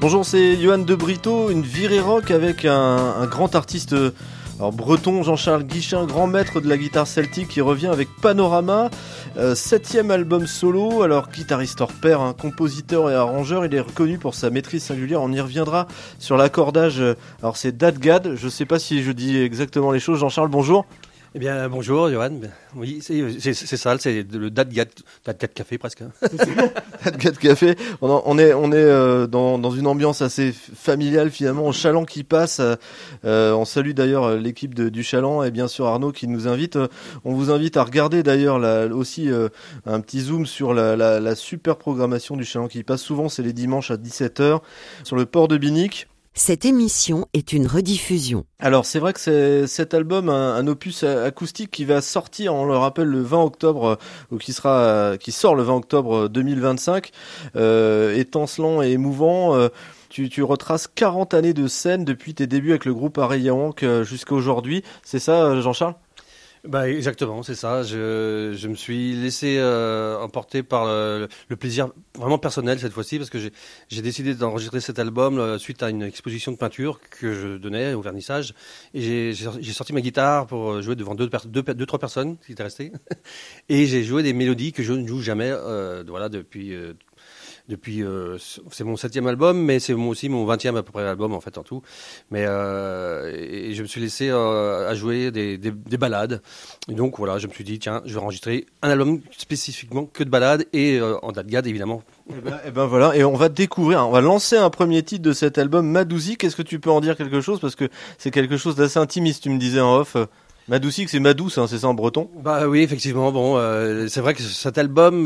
Bonjour, c'est Johan de Brito, une virée rock avec un grand artiste breton, Jean-Charles Guichin, grand maître de la guitare celtique qui revient avec Panorama, 7e album solo. Alors guitariste hors pair, compositeur et arrangeur, il est reconnu pour sa maîtrise singulière. On y reviendra sur l'accordage. Alors c'est Dadgad, je ne sais pas si je dis exactement les choses. Jean-Charles, bonjour. Eh bien, bonjour, Johan. Oui, c'est ça, c'est le Dadgad Café presque. Dadgad Café. On est dans une ambiance assez familiale finalement. Au Chaland qui passe. On salue d'ailleurs l'équipe du Chaland et bien sûr Arnaud qui nous invite. On vous invite à regarder d'ailleurs aussi un petit zoom sur la super programmation du Chaland qui passe. Souvent, c'est les dimanches à 17h sur le port de Binic. Cette émission est une rediffusion. Alors c'est vrai que c'est cet album, un opus acoustique qui va sortir, on le rappelle, le 20 octobre, ou qui sort le 20 octobre 2025, étincelant et émouvant. Tu retraces 40 années de scène depuis tes débuts avec le groupe Areyawank jusqu'à aujourd'hui. C'est ça, Jean-Charles ? Bah exactement, c'est ça. Je me suis laissé emporter par le plaisir vraiment personnel cette fois-ci parce que j'ai décidé d'enregistrer cet album suite à une exposition de peinture que je donnais au vernissage et j'ai sorti ma guitare pour jouer devant trois personnes qui étaient restées et j'ai joué des mélodies que je ne joue jamais voilà depuis c'est mon 7e album, mais c'est aussi mon 20e à peu près album en fait en tout. Mais et je me suis laissé à jouer des ballades. Et donc voilà, je me suis dit tiens, je vais enregistrer un album spécifiquement que de ballades et en Dadgad évidemment. Et ben voilà, et on va lancer un premier titre de cet album, Madouzik. Est-ce que tu peux en dire quelque chose parce que c'est quelque chose d'assez intimiste, tu me disais en off. Madouzik, c'est Madouce, c'est ça en breton ? Bah oui, effectivement. Bon, c'est vrai que cet album,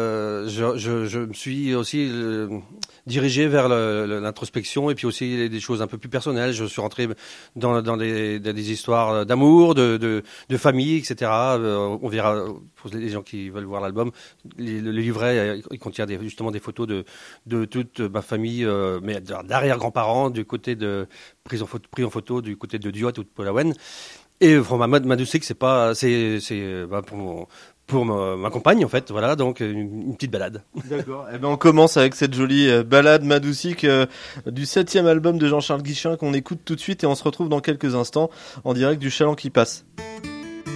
je me suis aussi dirigé vers l'introspection et puis aussi des choses un peu plus personnelles. Je suis rentré dans des histoires d'amour, de famille, etc. On verra pour les gens qui veulent voir l'album. Le livret, il contient justement des photos de toute ma famille, mais d'arrière-grands-parents, du côté de pris en photo du côté de Diot ou de Polawen. Et Madouzik, c'est pour ma compagne en fait, voilà, donc une petite balade. D'accord. Et ben on commence avec cette jolie balade Madouzik du 7e album de Jean-Charles Guichin qu'on écoute tout de suite et on se retrouve dans quelques instants en direct du Chaland qui passe.